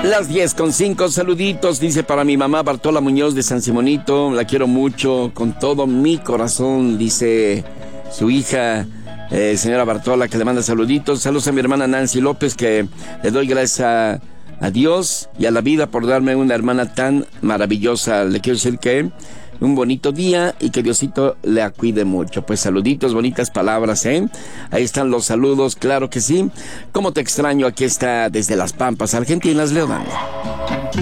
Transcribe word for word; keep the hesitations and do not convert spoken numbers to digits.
Las diez con cinco, saluditos, dice para mi mamá Bartola Muñoz de San Simonito, la quiero mucho, con todo mi corazón, dice su hija, eh, señora Bartola, que le manda saluditos. Saludos a mi hermana Nancy López, que le doy gracias a, a Dios y a la vida por darme una hermana tan maravillosa. Le quiero decir que un bonito día y que Diosito le cuide mucho. Pues saluditos, bonitas palabras, ¿eh? Ahí están los saludos, claro que sí. ¿Cómo te extraño? Aquí está desde Las Pampas, Argentinas, Leonardo.